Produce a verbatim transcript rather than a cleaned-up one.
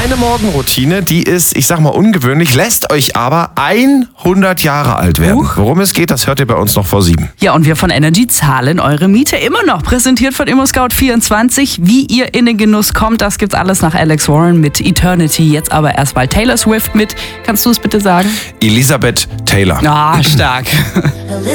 Eine Morgenroutine, die ist, ich sag mal, ungewöhnlich, lässt euch aber hundert Jahre alt werden. Huch. Worum es geht, das hört ihr bei uns noch vor sieben. Ja, und wir von Energy zahlen eure Miete immer noch. Präsentiert von ImmoScout vierundzwanzig. Wie ihr in den Genuss kommt, das gibt's alles nach Alex Warren mit Eternity. Jetzt aber erstmal Taylor Swift mit. Kannst du es bitte sagen? Elizabeth Taylor. Ah, stark.